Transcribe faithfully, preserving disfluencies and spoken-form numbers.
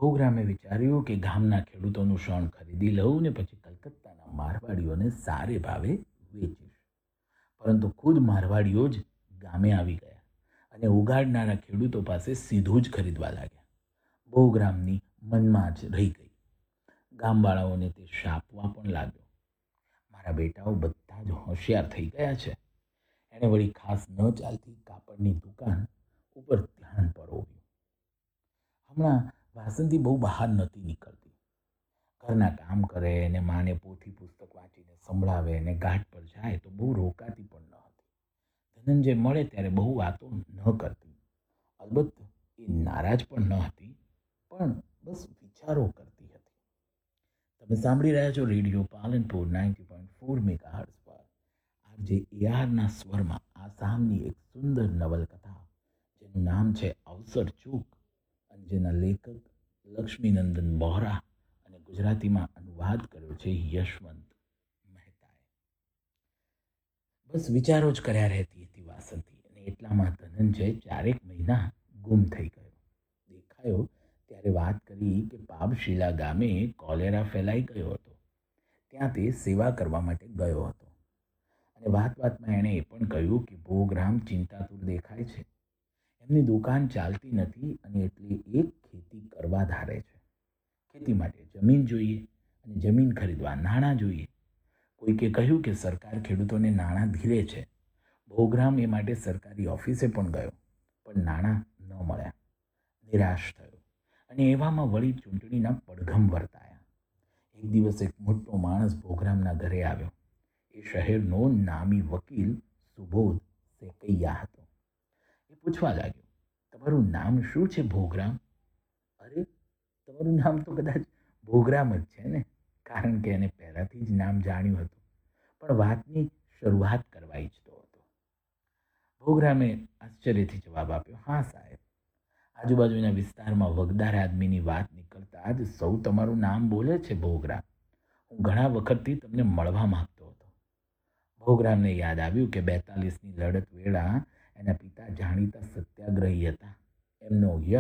ભોગરામે વિચાર્યું કે ગામના ખેડૂતોનું શણ ખરીદી લઉં ને પછી કલકત્તાના મારવાડીઓને સારે ભાવે વેચીશ. પરંતુ ખુદ મારવાડીઓ જ ગામે આવી ગયા અને ઉગાડનારા ખેડૂતો પાસે સીધું જ ખરીદવા લાગ્યા. ભોગરામની મનમાં જ રહી ગઈ. ગામવાળાઓને તે શાપવા પણ લાગ્યો. મારા બેટાઓ બધા જ હોશિયાર થઈ ગયા છે. એણે વળી ખાસ ન ચાલતી કાપડની દુકાન ઉપર ધ્યાન પરોવ્યું. હમણાં વાસંતી બહુ બહાર નહોતી નીકળતી. ઘરના કામ કરે અને માને પોથી પુસ્તક વાંચીને સંભળાવે અને ઘાટ પર જાય તો બહુ રોકાતી પણ ન હતી. ધનંજય મળે ત્યારે બહુ વાતો ન કરતી. અલબત્ત એ નારાજ પણ ન હતી, પણ બસ વિચારો કરતી હતી. તમે સાંભળી રહ્યા છો radio Palanpur ninety point four megahertz પર આરજે એઆરના સ્વરમાં આસામની એક સુંદર નવલકથા જેનું નામ છે અવસર ચૂક અને જેના લેખક લક્ષ્મીનંદન બોહરા અને ગુજરાતીમાં અનુવાદ કર્યો છે યશવંત મહેતાએ. બસ વિચારો જ કર્યા રહેતી હતી વાસંતી, અને એટલામાં ધનંજય ચારેક મહિના ગુમ થઈ ગયો. દેખાયો ત્યારે વાત કરી કે પાબશીલા ગામે કોલેરા ફેલાઈ ગયો હતો. ત્યાં તે સેવા કરવા માટે ગયો હતો અને વાત વાતમાં એણે એ પણ કહ્યું કે ભોગરામ ચિંતાતુર દેખાય છે. એમની દુકાન ચાલતી નથી અને એટલે એક ખેતી કરવા ધારે છે. ખેતી માટે જમીન જોઈએ અને જમીન ખરીદવા નાણાં જોઈએ. કોઈકે કહ્યું કે સરકાર ખેડૂતોને નાણાં ધીરે છે. ભોગરામ એ માટે સરકારી ઓફિસે પણ ગયો, પણ નાણાં ન મળ્યા. નિરાશ થયો અને એવામાં વળી ચૂંટણીના પડઘમ વર્તાયા. એક દિવસ એક મોટો માણસ ભોગરામના ઘરે આવ્યો. એ શહેરનો નામી વકીલ સુબોધ સેકૈયા હતો. એ પૂછવા લાગ્યો, તમારું નામ શું છે ભોગરામ? અરે, તમારું નામ તો કદાચ ભોગરામ જ છે ને, કારણ કે એને પહેલાંથી જ નામ જાણ્યું હતું, પણ વાતની શરૂઆત કરવા ઈચ્છતો હતો. ભોગરામે આશ્ચર્યથી જવાબ આપ્યો, હા સાહેબ, આજુબાજુના વિસ્તારમાં વગદાર આદમીની વાત નીકળતા જ સૌ તમારું નામ બોલે છે ભોગરામ. હું ઘણા વખતથી તમને મળવા માંગતો હતો. ભોગરામને યાદ આવ્યું કે બેતાલીસની લડત વેળા એના પિતા જાણીતા સત્યાગ્રહી હતા. એમનો યશ